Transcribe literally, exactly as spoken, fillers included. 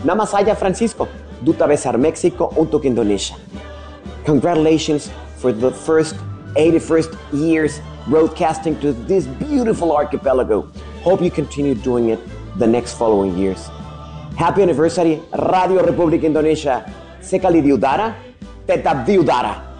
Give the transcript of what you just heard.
Nama saya Francisco, Duta Besar Mexico untuk Indonesia. Congratulations for the first eighty-first years broadcasting to this beautiful archipelago. Hope you continue doing it the next following years. Happy anniversary, Radio Republik Indonesia. Sekali di udara, tetap di udara.